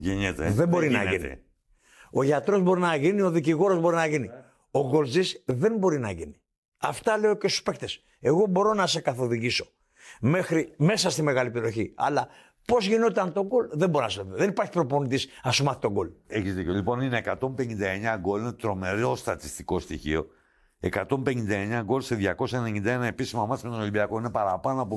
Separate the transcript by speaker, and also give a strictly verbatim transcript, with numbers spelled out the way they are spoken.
Speaker 1: Γεννιέται.
Speaker 2: Δεν μπορεί
Speaker 1: δεν
Speaker 2: να
Speaker 1: γίνεται.
Speaker 2: γίνει. Ο γιατρός μπορεί να γίνει, ο δικηγόρος μπορεί να γίνει. Ο γκολτζής δεν μπορεί να γίνει. Αυτά λέω και στους παίκτες. Εγώ μπορώ να σε καθοδηγήσω μέχρι, μέσα στη μεγάλη περιοχή. Αλλά πώς γινόταν το γκολ, δεν μπορώ να σε. Δεν υπάρχει προπονητής να σου μάθει τον γκολ.
Speaker 1: Έχεις δίκιο. Λοιπόν, είναι εκατόν πενήντα εννέα γκολ, είναι τρομερό στατιστικό στοιχείο. εκατόν πενήντα εννέα γκολ σε διακόσια ενενήντα ένα επίσημα μάτς με τον Ολυμπιακό. Είναι παραπάνω από